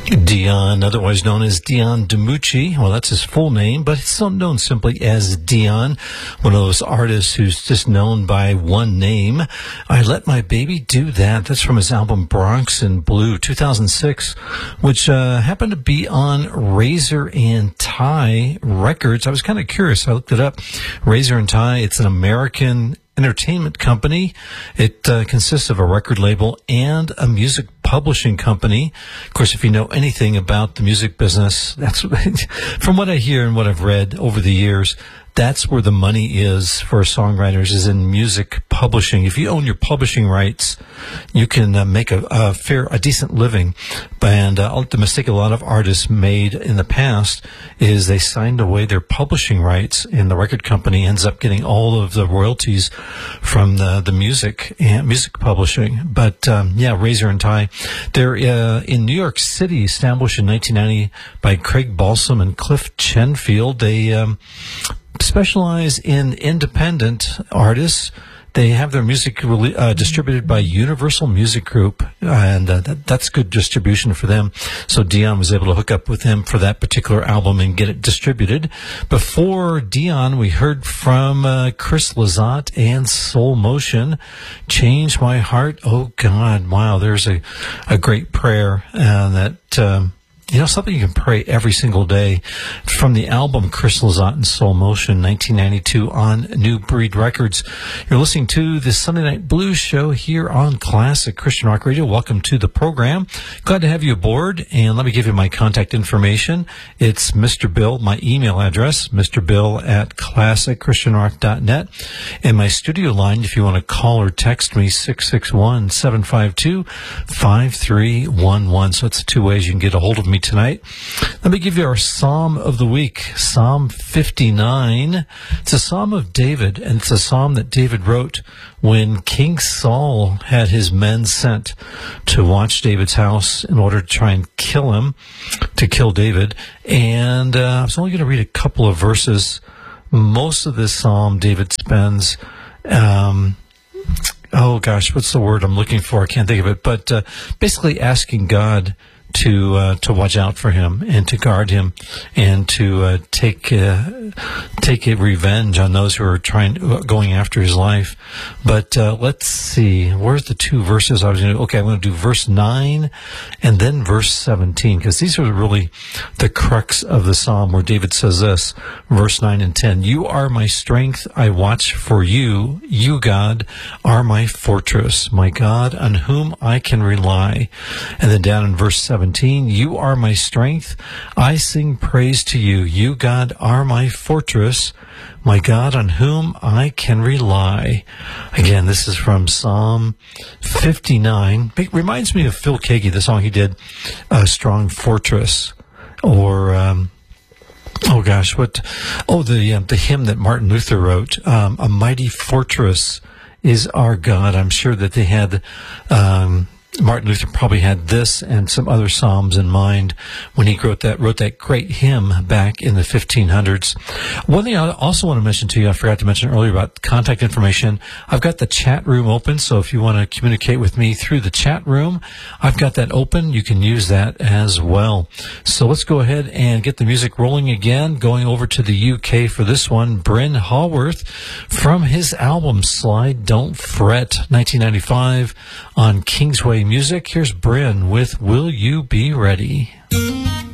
Dion, otherwise known as Dion DiMucci. Well, that's his full name, but he's still known simply as Dion, one of those artists who's just known by one name. I Let My Baby Do That. That's from his album Bronx in Blue, 2006, which happened to be on Razor and Tie Records. I was kind of curious. I looked it up. Razor and Tie, it's an American entertainment company. It consists of a record label and a music publishing company. Of course, if you know anything about the music business, that's from what I hear and what I've read over the years, that's where the money is for songwriters, is in music publishing. If you own your publishing rights, you can make a decent living. And the mistake a lot of artists made in the past is they signed away their publishing rights, and the record company ends up getting all of the royalties from the music and music publishing. But Razor and Tie, they're in New York City, established in 1990 by Craig Balsam and Cliff Chenfield. They specialize in independent artists. They have their music distributed by Universal Music Group, and that's good distribution for them. So Dion was able to hook up with them for that particular album and get it distributed. Before Dion, we heard from Chris Lizotte and Soul Motion, Change My Heart. Oh, God, wow, there's a great prayer that... something you can pray every single day. From the album Chris Lizotte and Soul Motion, 1992 on New Breed Records. You're listening to the Sunday Night Blues Show here on Classic Christian Rock Radio. Welcome to the program. Glad to have you aboard, and let me give you my contact information. It's Mr. Bill, my email address, mrbill@classicchristianrock.net, and my studio line, if you want to call or text me, 661-752-5311. So it's two ways you can get a hold of me tonight. Let me give you our Psalm of the Week, Psalm 59. It's a Psalm of David, and it's a psalm that David wrote when King Saul had his men sent to watch David's house in order to try and kill him, to kill David. And I was only going to read a couple of verses. Most of this psalm, David spends... what's the word I'm looking for? I can't think of it. But basically asking God to watch out for him and to guard him and to take a revenge on those who are going after his life. But let's see, where's the two verses I was going to? Okay, I'm going to do verse 9 and then verse 17, because these are really the crux of the psalm, where David says this, verse 9 and 10: "You are my strength, I watch for you. You, God, are my fortress, my God, on whom I can rely." And then down in verse 17, "You are my strength, I sing praise to you. You, God, are my fortress, my God, on whom I can rely." Again, this is from Psalm 59. It reminds me of Phil Keaggy, the song he did, "Strong Fortress," or... the hymn that Martin Luther wrote, "A Mighty Fortress is Our God." I'm sure that they had... Martin Luther probably had this and some other psalms in mind when he wrote that great hymn back in the 1500s. One thing I also want to mention to you, I forgot to mention earlier about contact information. I've got the chat room open, so if you want to communicate with me through the chat room, I've got that open. You can use that as well. So let's go ahead and get the music rolling again. Going over to the UK for this one, Bryn Haworth from his album Slide Don't Fret, 1995 on Kingsway Music. Here's Bryn with "Will You Be Ready?"